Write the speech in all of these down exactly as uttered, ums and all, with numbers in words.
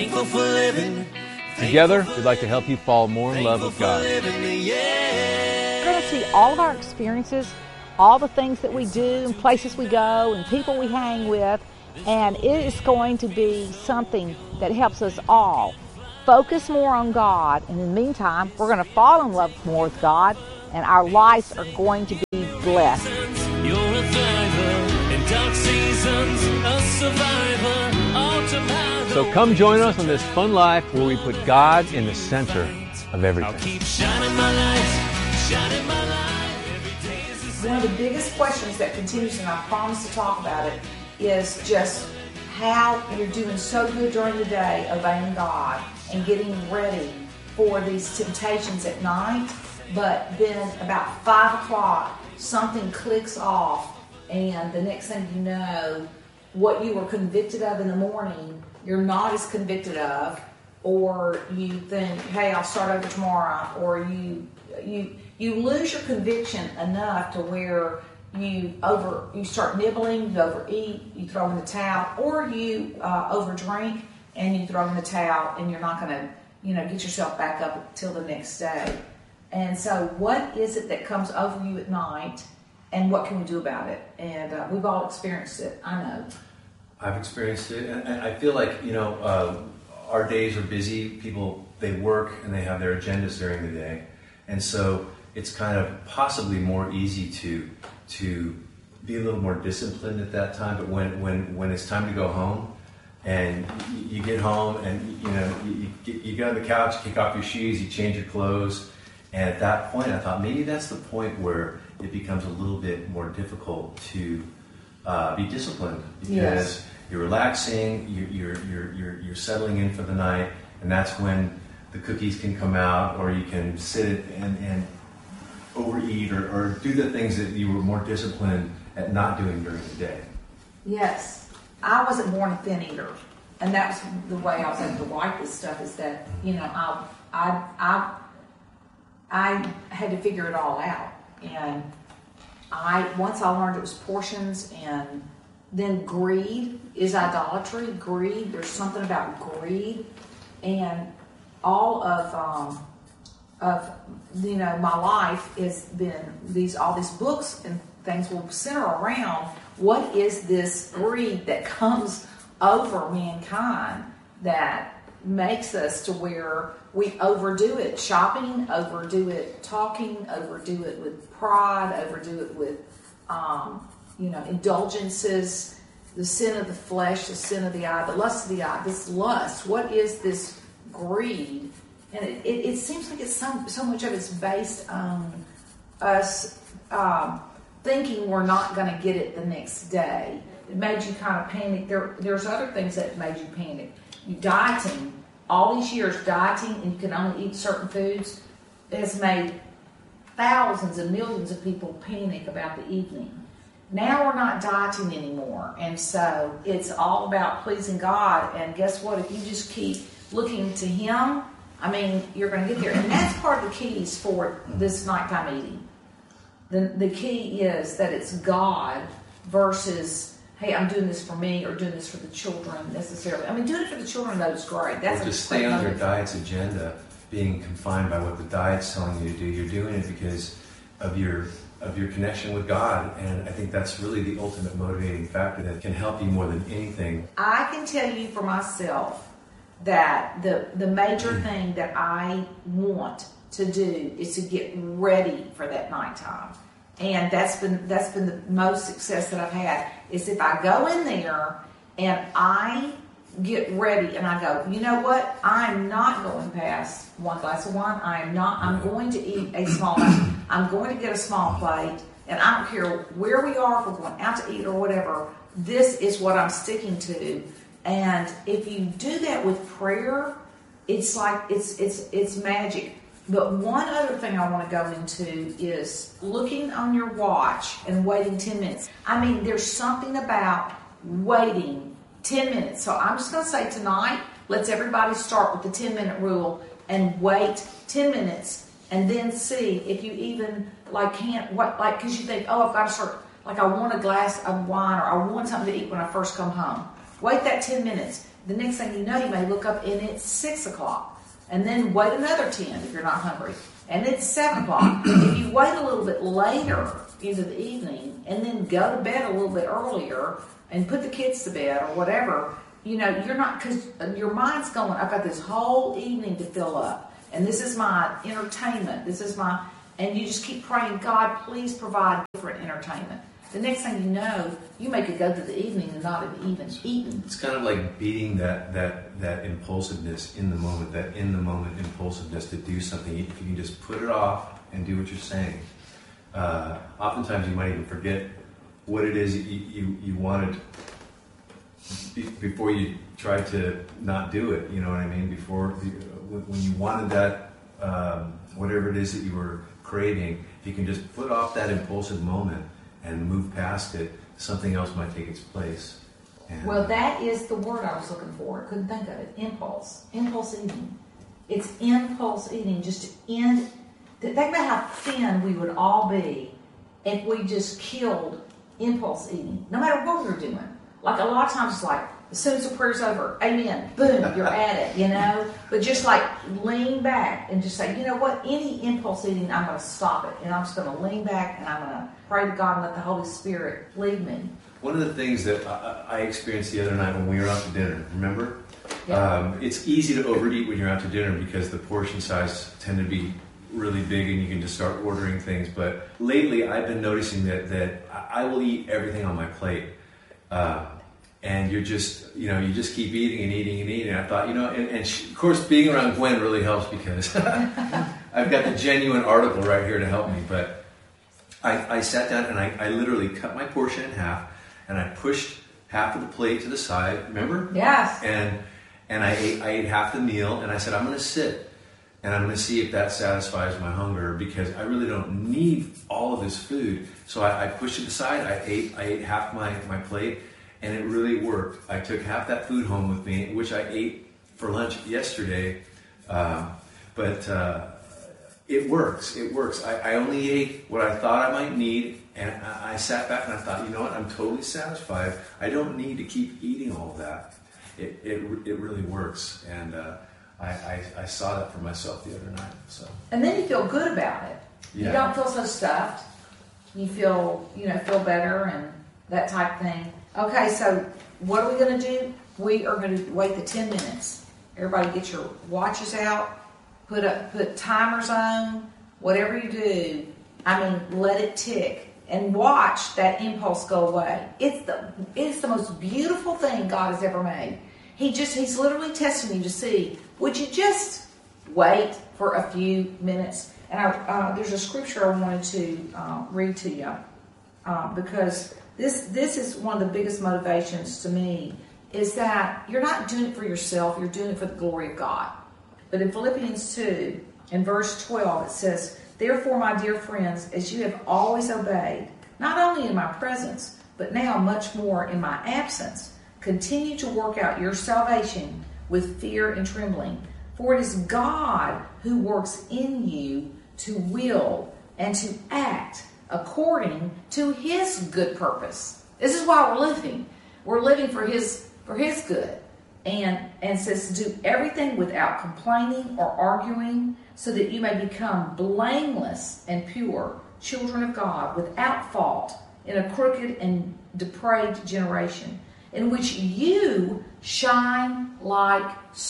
Thankful for living. Together, we'd like to help you fall more in love with God. We're going to see all of our experiences, all the things that we do and places we go and people we hang with, and it is going to be something that helps us all focus more on God. And in the meantime, we're going to fall in love more with God, and our lives are going to be blessed. You're a thriver in dark seasons, a survivor, ultimate. So come join us on this fun life where we put God in the center of I'll everything. keep shining my light, shining my light. Every day is the same. One of the biggest questions that continues, and I promise to talk about it, is just how you're doing so good during the day obeying God and getting ready for these temptations at night, but then about five o'clock something clicks off, and the next thing you know, what you were convicted of in the morning, you're not as convicted of, or you think, hey, I'll start over tomorrow, or you you you lose your conviction enough to where you over you start nibbling, you overeat, you throw in the towel, or you uh, overdrink and you throw in the towel, and you're not going to you know get yourself back up until the next day. And so, what is it that comes over you at night, and what can we do about it? And uh, we've all experienced it. I know. I've experienced it, and I feel like, you know, uh, our days are busy. People, they work and they have their agendas during the day. And so it's kind of possibly more easy to to be a little more disciplined at that time. But when, when, when it's time to go home, and you, you get home and, you know, you, you, get, you get on the couch, you kick off your shoes, you change your clothes. And at that point, I thought maybe that's the point where it becomes a little bit more difficult to uh, be disciplined, because Yes. you're relaxing, you're, you're you're you're you're settling in for the night, and that's when the cookies can come out, or you can sit and, and overeat, or, or do the things that you were more disciplined at not doing during the day. Yes, I wasn't born a thin eater, and that was the way I was able to like this stuff. Is that you know I I I I had to figure it all out, and I once I learned it was portions, and then greed is idolatry. Greed, there's something about greed, and all of um, of you know my life has been these all these books and things will center around what is this greed that comes over mankind that makes us to where we overdo it shopping, overdo it talking, overdo it with pride, overdo it with um, you know indulgences, the sin of the flesh, the sin of the eye, the lust of the eye. This lust, what is this greed? And it, it, it seems like it's some, so much of it's based on us um, thinking we're not going to get it the next day. It made you kind of panic. There, there's other things that made you panic. You dieting, all these years dieting, and you can only eat certain foods, has made thousands and millions of people panic about the evening. Now we're not dieting anymore, and so it's all about pleasing God. And guess what? If you just keep looking to Him, I mean, you're going to get there. And that's part of the keys for this nighttime eating. The, the key is that it's God versus, hey, I'm doing this for me or doing this for the children necessarily. I mean, doing it for the children, though, is great. That's Or a just stay great on your motive. diet's agenda, being confined by what the diet's telling you to do. You're doing it because of your of your connection with God, and I think that's really the ultimate motivating factor that can help you more than anything. I can tell you for myself that the the major thing that I want to do is to get ready for that nighttime. And that's been that's been the most success that I've had, is if I go in there and I get ready and I go, you know what, I'm not going past one glass of wine. I am not, I'm going to eat a small, I'm going to get a small plate, and I don't care where we are, if we're going out to eat or whatever, this is what I'm sticking to. And if you do that with prayer, it's like, it's it's it's magic. But one other thing I want to go into is looking on your watch and waiting ten minutes. I mean, there's something about waiting ten minutes. So I'm just going to say tonight, let's everybody start with the ten minute rule and wait ten minutes, and then see if you even like can't what like because you think, oh, I've got to start, like I want a glass of wine or I want something to eat when I first come home. Wait that ten minutes. the next thing you know, you may look up and it's six o'clock. And then wait another ten if you're not hungry. And it's seven o'clock. If you wait a little bit later into the evening and then go to bed a little bit earlier and put the kids to bed or whatever, you know, you're not, because your mind's going, I've got this whole evening to fill up. And this is my entertainment. This is my, and you just keep praying, God, please provide different entertainment. The next thing you know, you may could go to the evening and not have even eaten. It's kind of like beating that that that impulsiveness in the moment, that in the moment impulsiveness to do something. If you can just put it off and do what you're saying, uh, oftentimes you might even forget what it is you you, you wanted be, before you try to not do it. You know what I mean? Before you, when you wanted that, um, whatever it is that you were craving, if you can just put off that impulsive moment and move past it, something else might take its place. And well, that is the word I was looking for. I couldn't think of it. Impulse. Impulse eating. It's impulse eating. Just to end. Think about how thin we would all be if we just killed impulse eating, no matter what we're doing. Like a lot of times it's like, as soon as the prayer's over, amen, boom, you're at it, you know? But just like lean back and just say, you know what, any impulse eating, I'm going to stop it. And I'm just going to lean back and I'm going to pray to God and let the Holy Spirit lead me. One of the things that I, I experienced the other night when we were out to dinner, remember? Yeah. Um, it's easy to overeat when you're out to dinner because the portion size tend to be really big and you can just start ordering things. But lately I've been noticing that, that I will eat everything on my plate. Uh, And you're just, you know, you just keep eating and eating and eating. I thought, you know, and, and she, of course, being around Gwen really helps because I've got the genuine article right here to help me. But I, I sat down and I, I literally cut my portion in half and I pushed half of the plate to the side. Remember? Yes. And and I ate I ate half the meal and I said, I'm going to sit and I'm going to see if that satisfies my hunger because I really don't need all of this food. So I, I pushed it aside. I ate I ate half my, my plate. And it really worked. I took half that food home with me, which I ate for lunch yesterday. Uh, but uh, it works. It works. I, I only ate what I thought I might need. And I, I sat back and I thought, you know what? I'm totally satisfied. I don't need to keep eating all of that. It it, it really works. And uh, I, I, I saw that for myself the other night. So. And then you feel good about it. Yeah. You don't feel so stuffed. You feel, you know, feel better and that type of thing. Okay, so what are we going to do? We are going to wait the ten minutes. Everybody get your watches out, put up, put timers on, whatever you do. I mean, let it tick and watch that impulse go away. It's the it's the most beautiful thing God has ever made. He just he's literally testing you to see, would you just wait for a few minutes? And I, uh, there's a scripture I wanted to uh, read to you uh, because. This this is one of the biggest motivations to me, is that you're not doing it for yourself, you're doing it for the glory of God. But in Philippians two, in verse twelve, it says, therefore, my dear friends, as you have always obeyed, not only in my presence, but now much more in my absence, continue to work out your salvation with fear and trembling. For it is God who works in you to will and to act according to his good purpose. This is why we're living. We're living for his for his good. And and says to do everything without complaining or arguing, so that you may become blameless and pure, children of God, without fault, in a crooked and depraved generation, in which you shine like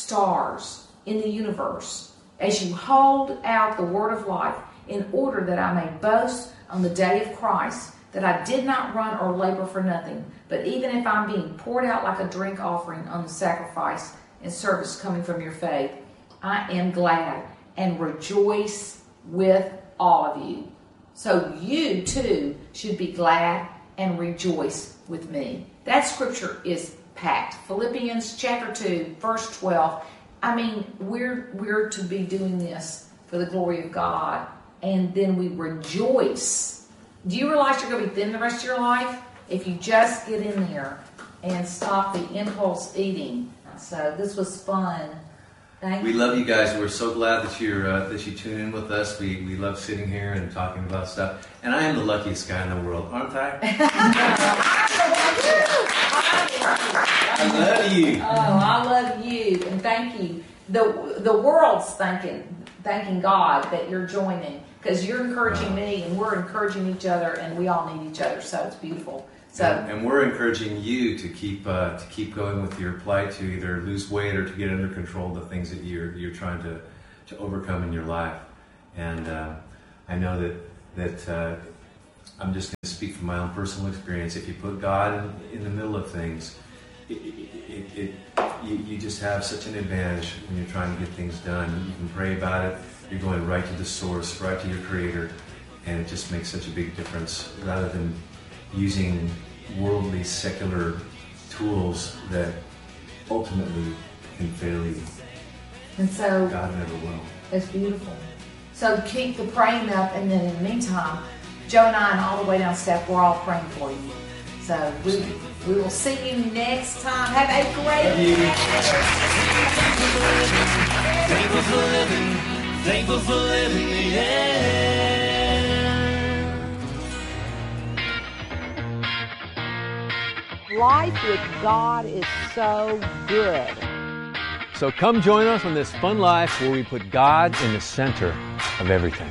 stars in the universe, as you hold out the word of life, in order that I may boast on the day of Christ, that I did not run or labor for nothing, but even if I'm being poured out like a drink offering on the sacrifice and service coming from your faith, I am glad and rejoice with all of you. So you too should be glad and rejoice with me. That scripture is packed. Philippians chapter two, verse twelve. I mean, we're we're to be doing this for the glory of God. And then we rejoice. Do you realize you're going to be thin the rest of your life if you just get in there and stop the impulse eating? So this was fun. Thank We you. love you guys. We're so glad that you're uh, that you tune in with us. We we love sitting here and talking about stuff. And I am the luckiest guy in the world, aren't I? I I love you. Oh, I love you, and thank you. The the world's thanking thanking God that you're joining, because you're encouraging me, and we're encouraging each other, and we all need each other. So it's beautiful. So and, and we're encouraging you to keep uh, to keep going with your plight, to either lose weight or to get under control the things that you're you're trying to, to overcome in your life. And uh, I know that that uh, I'm just going to speak from my own personal experience. If you put God in, in the middle of things, it, it, it, you, you just have such an advantage when you're trying to get things done. You can pray about it. You're going right to the source, right to your Creator, and it just makes such a big difference rather than using worldly, secular tools that ultimately can fail you. and so God never will. it's beautiful. So keep the praying up, and then in the meantime, Joe and I and all the way down staff, we're all praying for you. So we we will see you next time. Have a great day. Thankful for living, thankful for living, yeah. Life with God is so good. So come join us on this fun life where we put God in the center of everything.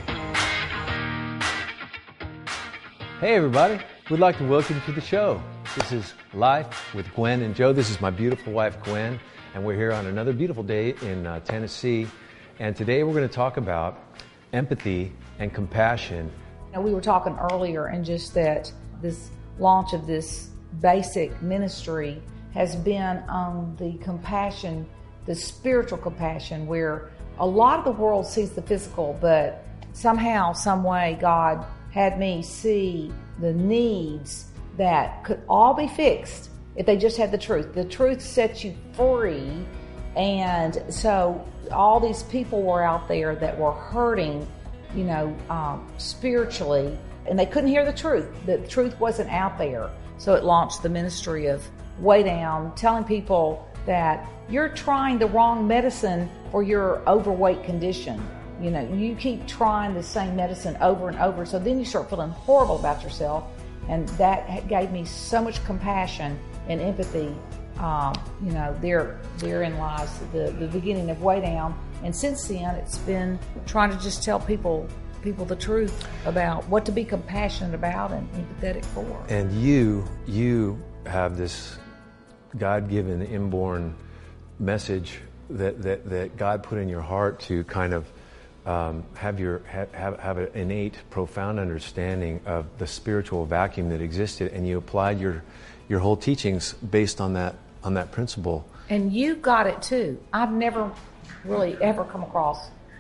Hey everybody, we'd like to welcome you to the show. This is Life with Gwen and Joe. This is my beautiful wife Gwen, and we're here on another beautiful day in uh, Tennessee. And today we're going to talk about empathy and compassion. You know, we were talking earlier, and just that this launch of this basic ministry has been on the compassion, the spiritual compassion, where a lot of the world sees the physical, but somehow, some way, God had me see the needs that could all be fixed if they just had the truth. The truth sets you free. And so all these people were out there that were hurting, you know, um, spiritually, and they couldn't hear the truth. The truth wasn't out there. So it launched the ministry of Way Down, telling people that you're trying the wrong medicine for your overweight condition. You know, you keep trying the same medicine over and over, so then you start feeling horrible about yourself. And that gave me so much compassion and empathy. Um, you know, there, therein lies the, the beginning of Way Down. And since then, it's been trying to just tell people people the truth about what to be compassionate about and empathetic for. And you, you have this God-given, inborn message that, that, that God put in your heart to kind of um, have your have, have, have an innate, profound understanding of the spiritual vacuum that existed, and you applied your your whole teachings based on that on that principle. And you got it too. I've never really ever come across.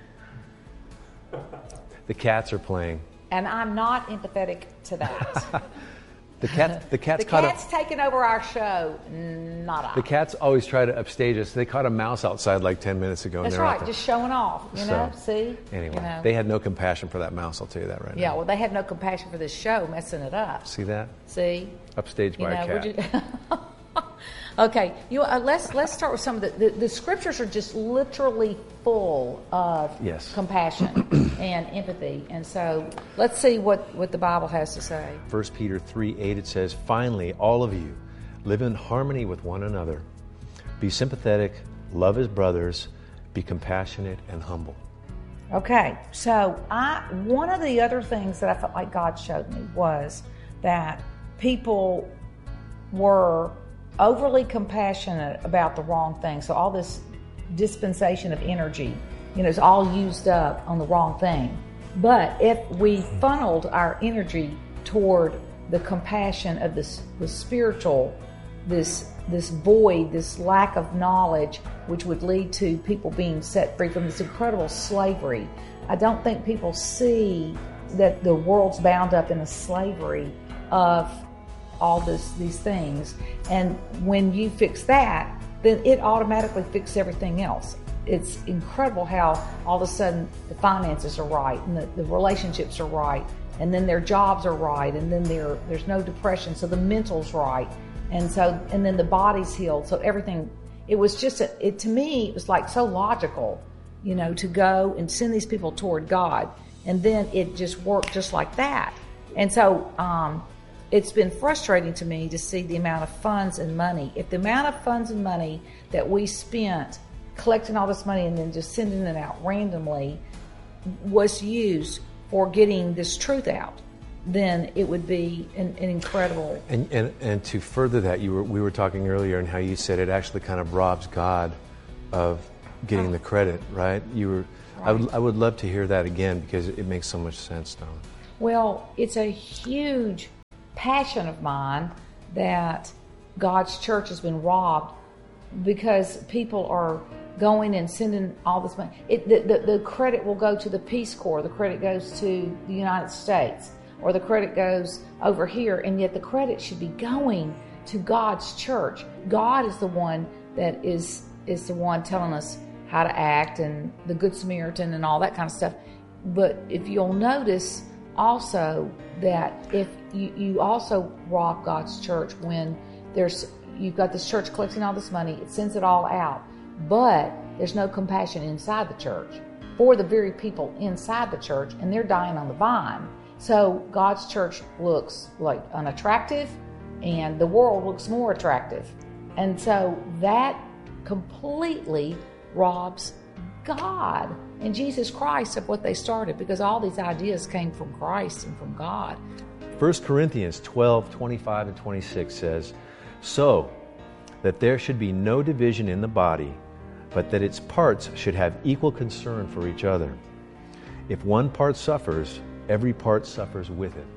The cats are playing. And I'm not empathetic to that. The cat, the cat's the caught cat's a, taking over our show, not I. The cats always try to upstage us. They caught a mouse outside like ten minutes ago. That's and they're right, out there. just showing off, you know, So, see? Anyway, You know. they had no compassion for that mouse, I'll tell you that right Yeah, now. well, they had no compassion for this show, messing it up. See that? See? Upstaged You by know, a we're cat. just- Okay, you uh, let's let's start with some of the, the the scriptures are just literally full of Yes. compassion and empathy, and so let's see what, what the Bible has to say. First Peter three eight, it says, "Finally, all of you, live in harmony with one another. Be sympathetic, love as brothers, be compassionate and humble." Okay, so I one of the other things that I felt like God showed me was that people were overly compassionate about the wrong thing. So all this dispensation of energy, you know, is all used up on the wrong thing. But if we funneled our energy toward the compassion of this, the spiritual, this this void, this lack of knowledge, which would lead to people being set free from this incredible slavery. I don't think people see that the world's bound up in a slavery of all this, these things. And when you fix that, then it automatically fixes everything else. It's incredible how all of a sudden the finances are right, and the, the relationships are right, and then their jobs are right, and then there there's no depression, so the mental's right, and so and then the body's healed, so everything. It was just a, it to me it was like so logical, you know, to go and send these people toward God, and then it just worked just like that. And so um, it's been frustrating to me to see the amount of funds and money. If the amount of funds and money that we spent collecting all this money and then just sending it out randomly was used for getting this truth out, then it would be an, an incredible. And, and and to further that, you were we were talking earlier and how you said it actually kind of robs God of getting the credit, right? You were. Right. I would I would love to hear that again because it makes so much sense, Dawn. Well, it's a huge passion of mine that God's church has been robbed because people are going and sending all this money. It, the, the, the credit will go to the Peace Corps, the credit goes to the United States, or the credit goes over here, and yet the credit should be going to God's church. God is the one that is is the one telling us how to act, and the Good Samaritan and all that kind of stuff. But if you'll notice also that if you, you also rob God's church when there's you've got this church collecting all this money, it sends it all out, but there's no compassion inside the church for the very people inside the church, and they're dying on the vine. So God's church looks like unattractive, and the world looks more attractive. And so that completely robs God and Jesus Christ of what they started, because all these ideas came from Christ and from God. First Corinthians twelve, twenty-five and twenty-six says, "So that there should be no division in the body, but that its parts should have equal concern for each other. If one part suffers, every part suffers with it.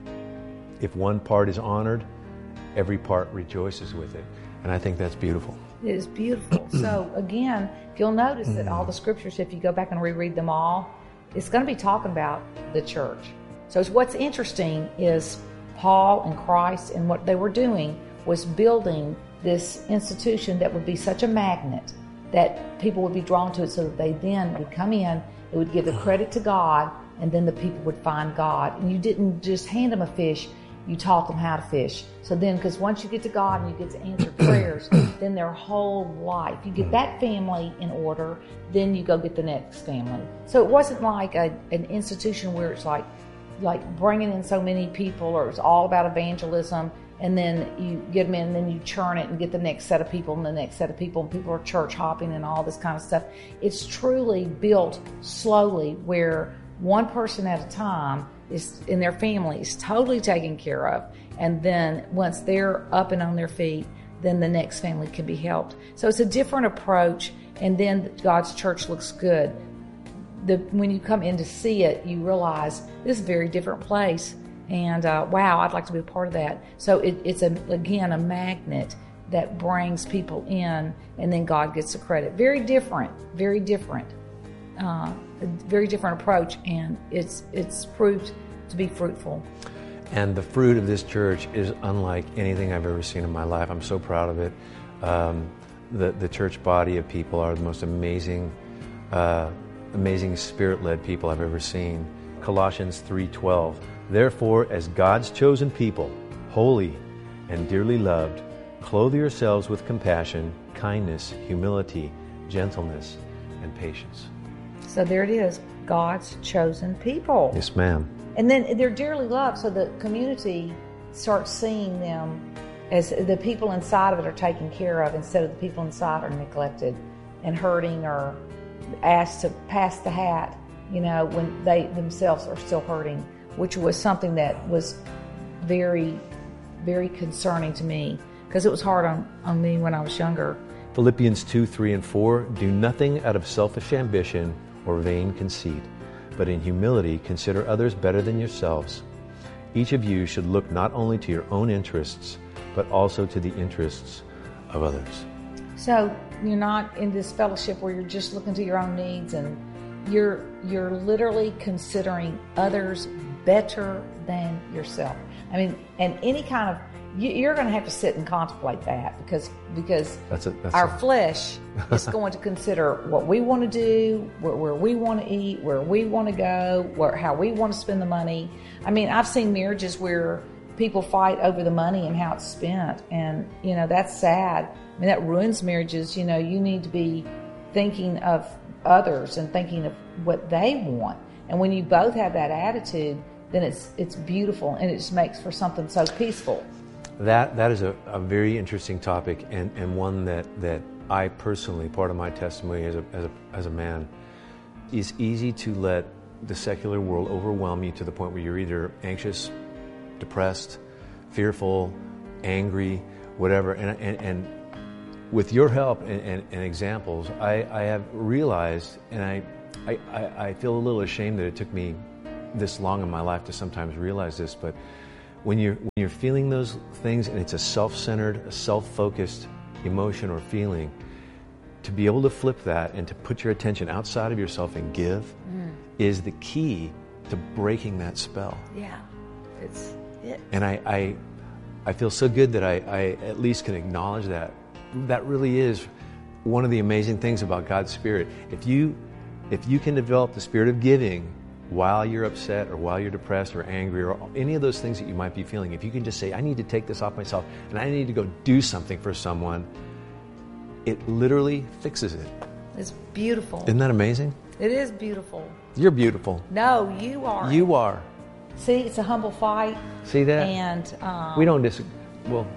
If one part is honored, every part rejoices with it." And I think that's beautiful. It is beautiful. So again, you'll notice that all the scriptures, if you go back and reread them all, it's going to be talking about the church. So it's, what's interesting is Paul and Christ and what they were doing was building this institution that would be such a magnet that people would be drawn to it, so that they then would come in, it would give the credit to God, and then the people would find God. And you didn't just hand them a fish, you taught them how to fish. So then, because once you get to God and you get to answer prayers, then their whole life, you get that family in order, then you go get the next family. So it wasn't like a, an institution where it's like like bringing in so many people, or it's all about evangelism, and then you get them in and then you churn it and get the next set of people and the next set of people, and people are church hopping and all this kind of stuff. It's truly built slowly, where one person at a time is in their family is totally taken care of, and then once they're up and on their feet, then the next family can be helped. So it's a different approach, and then God's church looks good. The, when you come in to see it, you realize this is a very different place, and uh, wow, I'd like to be a part of that. So it, it's a, again a magnet that brings people in, and then God gets the credit. Very different, very different. Uh, a very different approach, and it's it's proved to be fruitful. And the fruit of this church is unlike anything I've ever seen in my life. I'm so proud of it. Um, the the church body of people are the most amazing, uh, amazing spirit-led people I've ever seen. Colossians three twelve. "Therefore, as God's chosen people, holy and dearly loved, clothe yourselves with compassion, kindness, humility, gentleness, and patience." So there it is, God's chosen people. Yes, ma'am. And then they're dearly loved, so the community starts seeing them as the people inside of it are taken care of, instead of the people inside are neglected and hurting, or asked to pass the hat, you know, when they themselves are still hurting, which was something that was very, very concerning to me, because it was hard on, on me when I was younger. Philippians two, three, and four. "Do nothing out of selfish ambition or vain conceit, but in humility consider others better than yourselves. Each of you should look not only to your own interests, but also to the interests of others." So you're not in this fellowship where you're just looking to your own needs, and you're you're literally considering others better than yourself. I mean, and any kind of, you, you're going to have to sit and contemplate that, because because that's a, that's our a... flesh is going to consider what we want to do, where, where we want to eat, where we want to go, where how we want to spend the money. I mean, I've seen marriages where people fight over the money and how it's spent, and you know, that's sad. I mean, that ruins marriages. You know, you need to be thinking of others and thinking of what they want. And when you both have that attitude, then it's it's beautiful, and it just makes for something so peaceful. That that is a, a very interesting topic, and, and one that, that I personally, part of my testimony as a, as a as a man, is easy to let the secular world overwhelm you to the point where you're either anxious, depressed, fearful, angry, whatever. And and, and with your help and, and, and examples, I, I have realized, and I, I I feel a little ashamed that it took me this long in my life to sometimes realize this, but when you're when you're feeling those things and it's a self-centered, a self-focused emotion or feeling, to be able to flip that and to put your attention outside of yourself and give mm. is the key to breaking that spell. Yeah, it's it. And I I, I feel so good that I, I at least can acknowledge that. That really is one of the amazing things about God's Spirit. If you if you can develop the spirit of giving while you're upset or while you're depressed or angry or any of those things that you might be feeling, if you can just say, I need to take this off myself and I need to go do something for someone, it literally fixes it. It's beautiful. Isn't that amazing? It is beautiful. You're beautiful. No, you are. You are. See, it's a humble fight. See that? And um, we don't disagree. Well,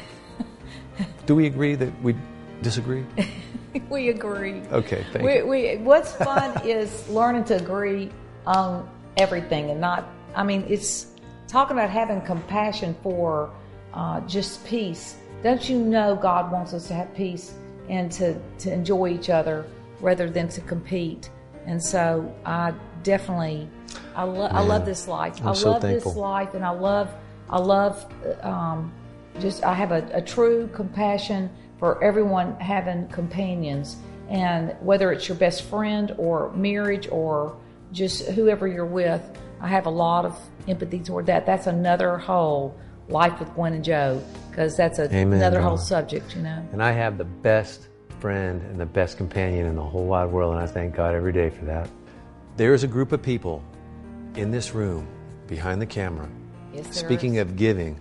do we agree that we disagree? We agree. Okay, thank we, you. We, what's fun is learning to agree on everything and not, I mean, it's talking about having compassion for uh, just peace. Don't you know God wants us to have peace and to, to enjoy each other rather than to compete? And so I definitely, I, lo- I love this life. I'm I so love thankful. this life, and I love, I love um, just, I have a, a true compassion for everyone having companions. And whether it's your best friend or marriage or just whoever you're with, I have a lot of empathy toward that. That's another whole life with Gwen and Joe, because that's a, Amen, another brother. whole subject, you know. And I have the best friend and the best companion in the whole wide world, and I thank God every day for that. There is a group of people in this room, behind the camera, Yes, there speaking is. of giving,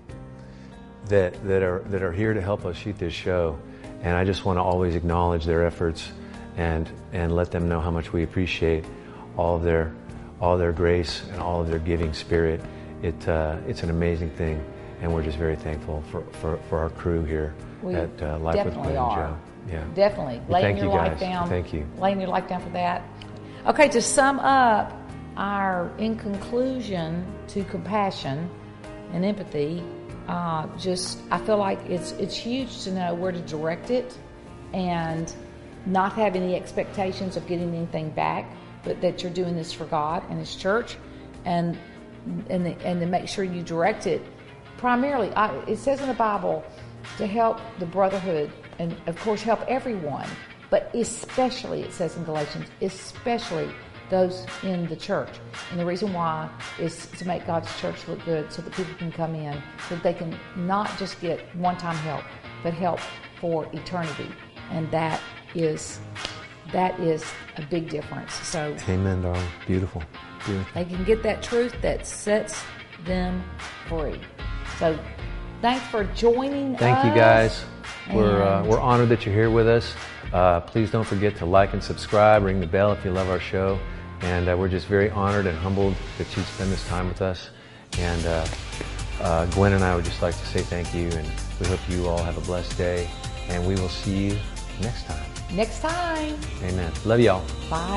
that, that are that are here to help us shoot this show. And I just want to always acknowledge their efforts and and let them know how much we appreciate all of their all of their grace and all of their giving spirit. It uh, it's an amazing thing, and we're just very thankful for, for, for our crew here We at uh, Life with Gwen definitely and are. Joe. Yeah, Definitely. Well, laying thank your you life guys. down. Thank you. Laying your life down for that. Okay, to sum up our, in conclusion to compassion and empathy, uh, just, I feel like it's it's huge to know where to direct it and not have any expectations of getting anything back, but that you're doing this for God and His church, and and the, and to make sure you direct it primarily. I, it says in the Bible to help the brotherhood, and of course help everyone, but especially, it says in Galatians, especially those in the church. And the reason why is to make God's church look good, so that people can come in, so that they can not just get one-time help, but help for eternity. And that is that is a big difference. So Amen, darling. Beautiful. Beautiful. they can get that truth that sets them free. So thanks for joining Thank us. you, guys. We're uh, And- we're honored that you're here with us. Uh, please don't forget to like and subscribe, ring the bell if you love our show. And uh, we're just very honored and humbled that you'd spend this time with us. And uh, uh, Gwen and I would just like to say thank you, and we hope you all have a blessed day. And we will see you next time. Next time. Amen. Love y'all. Bye.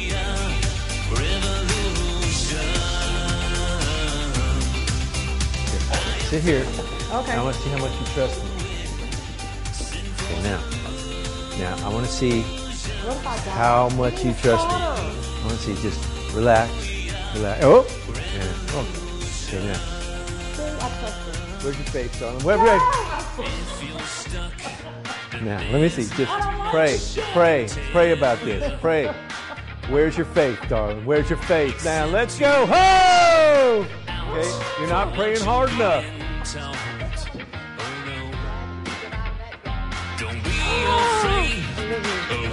Sit here. Okay. I want to see how much you trust me. Okay, now, now I want to see What if I die? how much you trust me. Water. I want to see. Just relax, relax. Oh, and, oh. Okay, now. See, I trust you. Where's your faith, darling? Where, where? Now, let me see. Just pray, pray, pray about this. Pray. Where's your faith, darling? Where's your faith? Now, let's go. Ho! Okay, you're not praying hard enough. Don't be afraid.